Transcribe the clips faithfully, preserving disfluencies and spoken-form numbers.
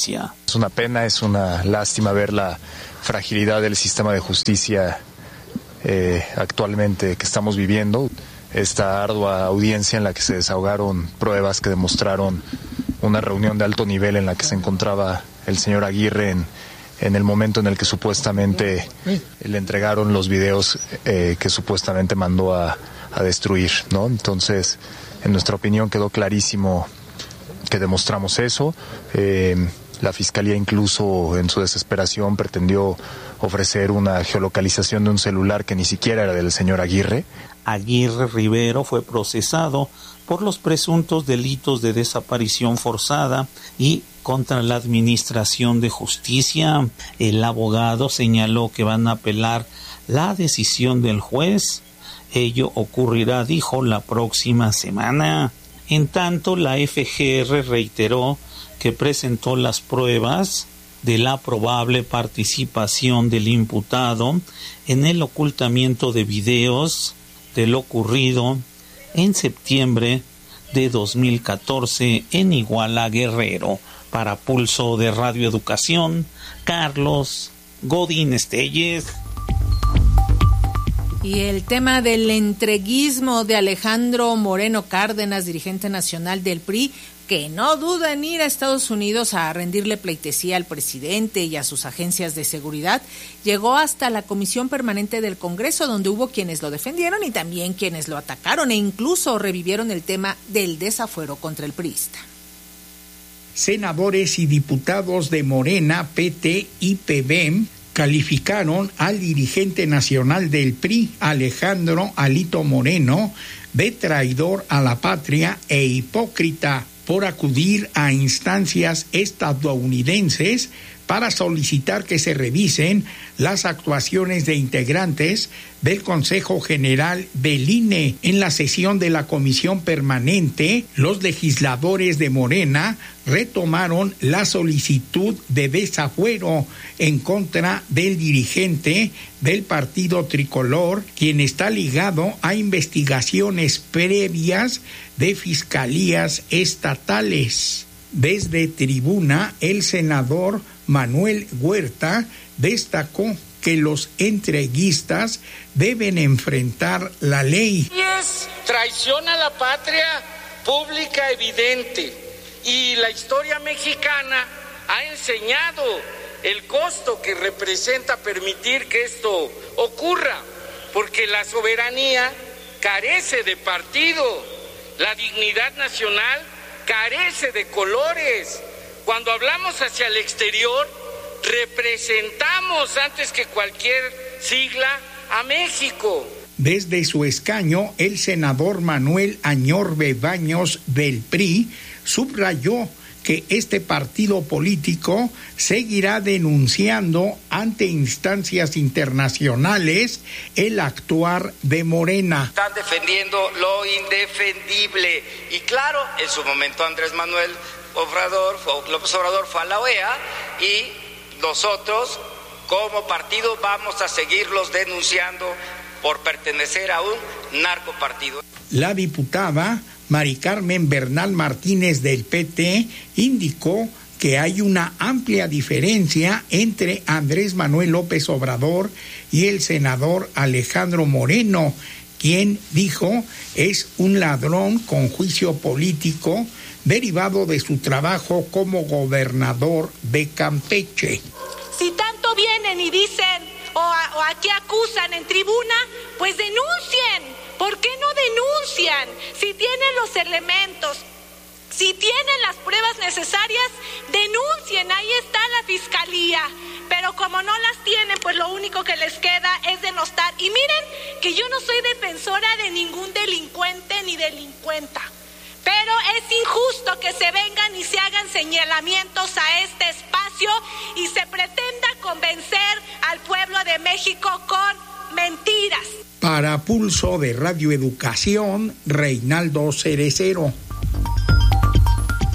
Justicia. Es una pena, es una lástima ver la fragilidad del sistema de justicia eh, actualmente que estamos viviendo. Esta ardua audiencia en la que se desahogaron pruebas que demostraron una reunión de alto nivel en la que se encontraba el señor Aguirre en, en el momento en el que supuestamente le entregaron los videos eh, que supuestamente mandó a, a destruir, ¿no? Entonces, en nuestra opinión quedó clarísimo que demostramos eso. Eh, la Fiscalía incluso en su desesperación pretendió ofrecer una geolocalización de un celular que ni siquiera era del señor Aguirre. Aguirre Rivero fue procesado por los presuntos delitos de desaparición forzada y contra la Administración de Justicia. El abogado señaló que van a apelar la decisión del juez. Ello ocurrirá, dijo, la próxima semana. En tanto, la F G R reiteró que presentó las pruebas de la probable participación del imputado en el ocultamiento de videos de lo ocurrido en septiembre de dos mil catorce en Iguala, Guerrero. Para Pulso de Radio Educación, Carlos Godín Estelles. Y el tema del entreguismo de Alejandro Moreno Cárdenas, dirigente nacional del P R I, que no duda en ir a Estados Unidos a rendirle pleitesía al presidente y a sus agencias de seguridad, llegó hasta la Comisión Permanente del Congreso, donde hubo quienes lo defendieron y también quienes lo atacaron e incluso revivieron el tema del desafuero contra el priista. Senadores y diputados de Morena, P T y P B M calificaron al dirigente nacional del P R I, Alejandro Alito Moreno, de traidor a la patria e hipócrita por acudir a instancias estadounidenses para solicitar que se revisen las actuaciones de integrantes del Consejo General del I N E. En la sesión de la Comisión Permanente, los legisladores de Morena retomaron la solicitud de desafuero en contra del dirigente del Partido Tricolor, quien está ligado a investigaciones previas de fiscalías estatales. Desde tribuna, el senador Manuel Huerta destacó que los entreguistas deben enfrentar la ley. Y es traición a la patria pública evidente, y la historia mexicana ha enseñado el costo que representa permitir que esto ocurra, porque la soberanía carece de partido, la dignidad nacional carece de colores. Cuando hablamos hacia el exterior, representamos antes que cualquier sigla a México. Desde su escaño, el senador Manuel Añorbe Baños del P R I subrayó que este partido político seguirá denunciando ante instancias internacionales el actuar de Morena. Están defendiendo lo indefendible. Y claro, en su momento Andrés Manuel Obrador, López Obrador fue a la O E A, y nosotros como partido vamos a seguirlos denunciando por pertenecer a un narcopartido. La diputada Mari Carmen Bernal Martínez del P T indicó que hay una amplia diferencia entre Andrés Manuel López Obrador y el senador Alejandro Moreno, quien dijo es un ladrón con juicio político derivado de su trabajo como gobernador de Campeche. Si tanto vienen y dicen o, a, o aquí acusan en tribuna, pues denuncien. ¿Por qué no denuncian? Si tienen los elementos, si tienen las pruebas necesarias, denuncien, ahí está la fiscalía. Pero como no las tienen, pues lo único que les queda es denostar. Y miren que yo no soy defensora de ningún delincuente ni delincuenta, pero es injusto que se vengan y se hagan señalamientos a este espacio y se pretenda convencer al pueblo de México con mentiras. Para Pulso de Radio Educación, Reinaldo Cerecero.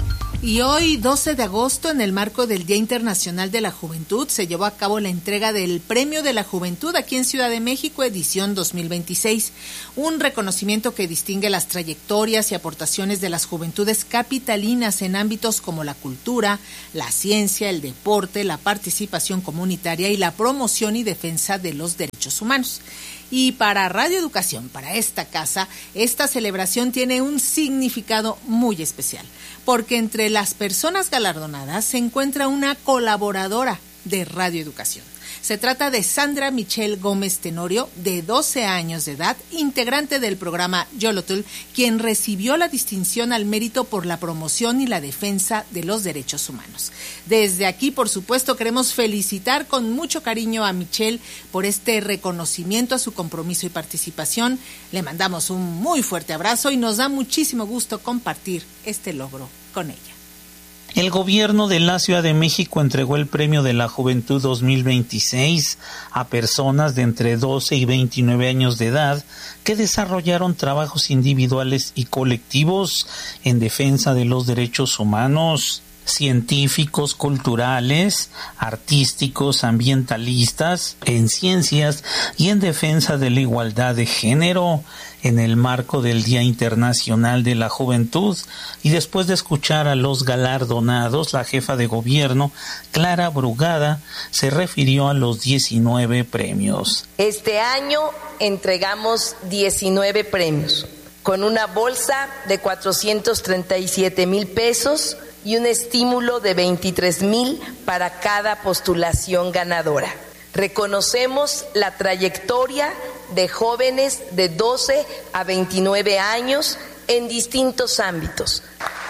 Y hoy, doce de agosto, en el marco del Día Internacional de la Juventud, se llevó a cabo la entrega del Premio de la Juventud aquí en Ciudad de México, edición dos mil veintiséis. Un reconocimiento que distingue las trayectorias y aportaciones de las juventudes capitalinas en ámbitos como la cultura, la ciencia, el deporte, la participación comunitaria y la promoción y defensa de los derechos humanos. Y para Radio Educación, para esta casa, esta celebración tiene un significado muy especial, porque entre las personas galardonadas se encuentra una colaboradora de Radio Educación. Se trata de Sandra Michelle Gómez Tenorio, de doce años de edad, integrante del programa Yolotl, quien recibió la distinción al mérito por la promoción y la defensa de los derechos humanos. Desde aquí, por supuesto, queremos felicitar con mucho cariño a Michelle por este reconocimiento a su compromiso y participación. Le mandamos un muy fuerte abrazo y nos da muchísimo gusto compartir este logro con ella. El gobierno de la Ciudad de México entregó el Premio de la Juventud dos mil veintiséis a personas de entre doce y veintinueve años de edad que desarrollaron trabajos individuales y colectivos en defensa de los derechos humanos, científicos, culturales, artísticos, ambientalistas, en ciencias y en defensa de la igualdad de género, en el marco del Día Internacional de la Juventud. Y después de escuchar a los galardonados, la jefa de gobierno, Clara Brugada, se refirió a los diecinueve premios. Este año entregamos diecinueve premios, con una bolsa de cuatrocientos treinta y siete mil pesos y un estímulo de veintitrés mil para cada postulación ganadora. Reconocemos la trayectoria de jóvenes de doce a veintinueve años en distintos ámbitos.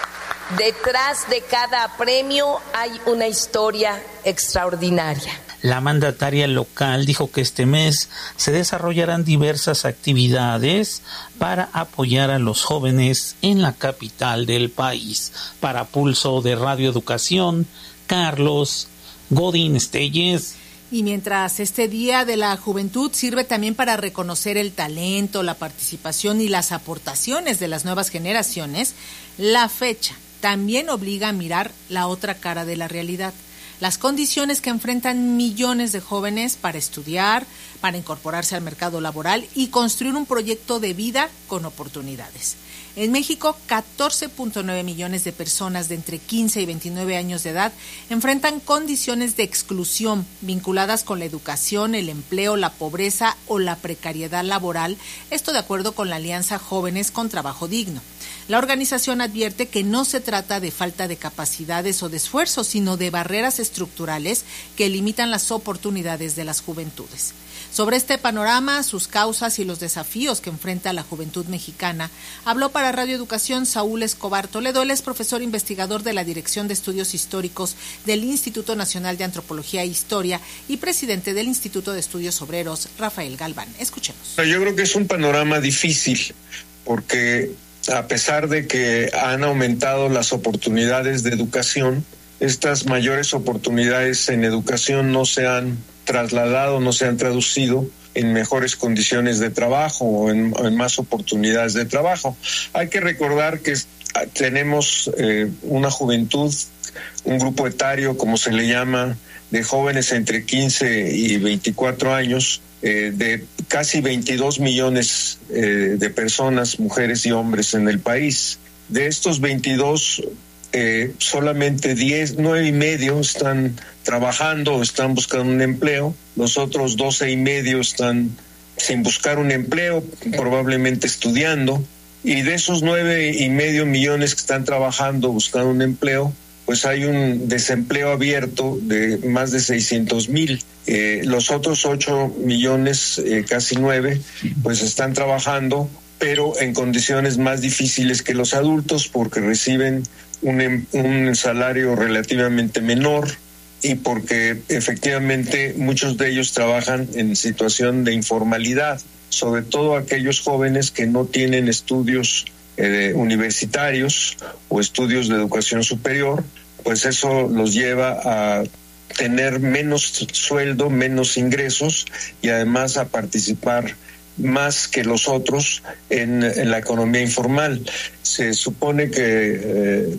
Detrás de cada premio hay una historia extraordinaria. La mandataria local dijo que este mes se desarrollarán diversas actividades para apoyar a los jóvenes en la capital del país. Para Pulso de Radio Educación, Carlos Godín Estelles. Y mientras este Día de la Juventud sirve también para reconocer el talento, la participación y las aportaciones de las nuevas generaciones, la fecha también obliga a mirar la otra cara de la realidad. Las condiciones que enfrentan millones de jóvenes para estudiar, para incorporarse al mercado laboral y construir un proyecto de vida con oportunidades. En México, catorce punto nueve millones de personas de entre quince y veintinueve años de edad enfrentan condiciones de exclusión vinculadas con la educación, el empleo, la pobreza o la precariedad laboral, esto de acuerdo con la Alianza Jóvenes con Trabajo Digno. La organización advierte que no se trata de falta de capacidades o de esfuerzo, sino de barreras estructurales que limitan las oportunidades de las juventudes. Sobre este panorama, sus causas y los desafíos que enfrenta la juventud mexicana, habló para Radio Educación Saúl Escobar Toledo. Él es profesor investigador de la Dirección de Estudios Históricos del Instituto Nacional de Antropología e Historia y presidente del Instituto de Estudios Obreros, Rafael Galván. Escuchemos. Yo creo que es un panorama difícil, porque a pesar de que han aumentado las oportunidades de educación, estas mayores oportunidades en educación no se han trasladado, no se han traducido en mejores condiciones de trabajo o en, en más oportunidades de trabajo. Hay que recordar que tenemos eh, una juventud, un grupo etario, como se le llama, de jóvenes entre quince y veinticuatro años, eh, de casi veintidós millones eh, de personas, mujeres y hombres en el país. De estos veintidós, eh, solamente diez, nueve y medio están trabajando o están buscando un empleo. Los otros doce y medio están sin buscar un empleo, probablemente estudiando. Y de esos nueve y medio millones que están trabajando, buscando un empleo, pues hay un desempleo abierto de más de seiscientos mil. Eh, los otros ocho millones, eh, casi nueve, pues están trabajando, pero en condiciones más difíciles que los adultos, porque reciben un, un salario relativamente menor y porque efectivamente muchos de ellos trabajan en situación de informalidad, sobre todo aquellos jóvenes que no tienen estudios eh, universitarios o estudios de educación superior, pues eso los lleva a tener menos sueldo, menos ingresos y además a participar más que los otros en, en la economía informal. Se supone que eh,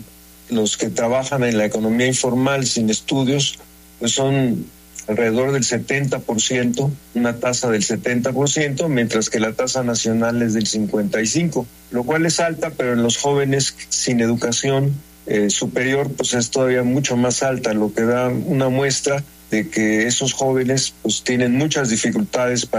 los que trabajan en la economía informal sin estudios, pues son alrededor del setenta por ciento, una tasa del setenta por ciento, mientras que la tasa nacional es del cincuenta y cinco por ciento, lo cual es alta, pero en los jóvenes sin educación eh, superior pues es todavía mucho más alta, lo que da una muestra de que esos jóvenes pues tienen muchas dificultades para